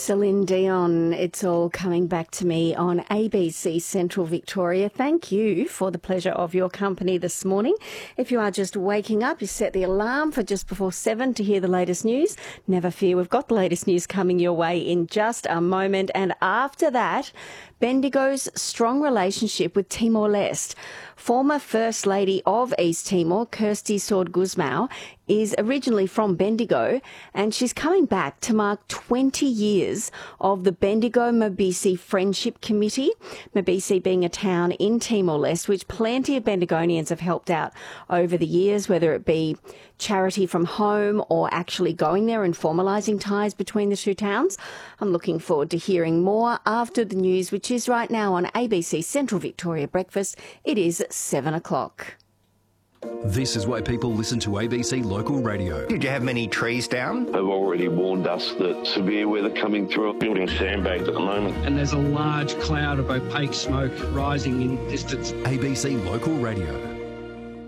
Celine Dion, it's all coming back to me on ABC Central Victoria. Thank you for the pleasure of your company this morning. If you are just waking up, you set the alarm for just before 7 to hear the latest news. Never fear, we've got the latest news coming your way in just a moment. And after that, Bendigo's strong relationship with Timor-Leste. Former First Lady of East Timor, Kirsty Sword-Gusmao, is originally from Bendigo, and she's coming back to mark 20 years of the Bendigo-Mabisi Friendship Committee, Mabisi being a town in Timor-Leste, which plenty of Bendigonians have helped out over the years, whether it be charity from home or actually going there and formalising ties between the two towns. I'm looking forward to hearing more after the news, which is right now on ABC Central Victoria Breakfast. It is 7 o'clock. This is why people listen to ABC Local Radio. Did you have many trees down? They've already warned us that severe weather coming through, building sandbags at the moment. And there's a large cloud of opaque smoke rising in distance. ABC Local Radio.